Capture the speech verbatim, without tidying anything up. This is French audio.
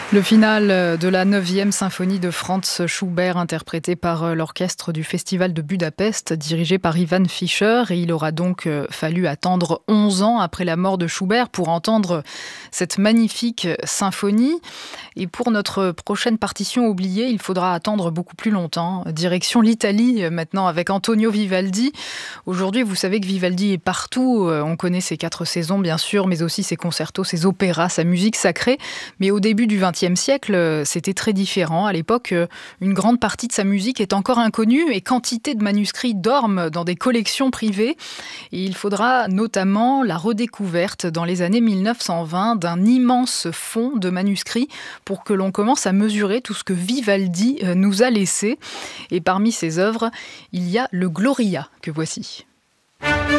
Le final de la neuvième symphonie de Franz Schubert, interprétée par l'orchestre du Festival de Budapest, dirigé par Ivan Fischer. Et il aura donc fallu attendre onze ans après la mort de Schubert pour entendre cette magnifique symphonie. Et pour notre prochaine partition oubliée, il faudra attendre beaucoup plus longtemps. Direction l'Italie maintenant avec Antonio Vivaldi. Aujourd'hui, vous savez que Vivaldi est partout. On connaît ses quatre saisons, bien sûr, mais aussi ses concertos, ses opéras, sa musique sacrée. Mais au début du vingtième siècle, c'était très différent. À l'époque, une grande partie de sa musique est encore inconnue et quantité de manuscrits dorment dans des collections privées. Et il faudra notamment la redécouverte dans les années mille neuf cent vingt d'un immense fonds de manuscrits pour que l'on commence à mesurer tout ce que Vivaldi nous a laissé. Et parmi ses œuvres, il y a le Gloria que voici.